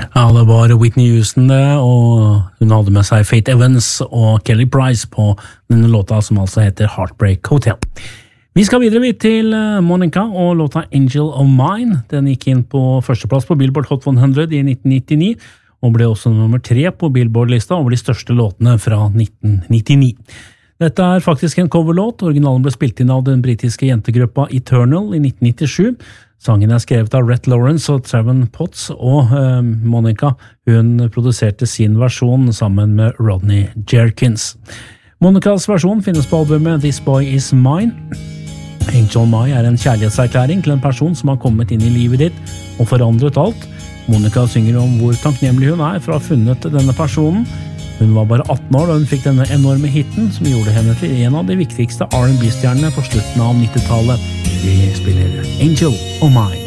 Ja, det var Whitney Houston det, og hun hadde med seg Faith Evans og Kelly Price på denne låta som altså heter Heartbreak Hotel. Vi skal videre til Monica og låta Angel of Mine. Den gikk inn på førsteplass på Billboard Hot 100 i 1999, og ble også nummer 3 på Billboard-lista over de største låtene fra 1999. Dette er faktisk en coverlåt. Originalen ble spilt inn av den britiske jentegruppa Eternal i 1997. Sangen er skrevet av Rhett Lawrence og Travon Potts, og Monica, hun produserte sin versjon sammen med Rodney Jerkins. Monicas versjon finnes på albumet This Boy Is Mine. Angel of Mine er en kjærlighetserklæring til en person som har kommet inn i livet ditt og forandret alt. Monica synger om hvor takknemlig hun er for å ha funnet denne personen. Hun var bare 18 år da hun fikk denne enorme hitten som gjorde henne til en av de viktigste R&B-stjernene på slutten av 90-tallet. Vi spiller Angel of Mine.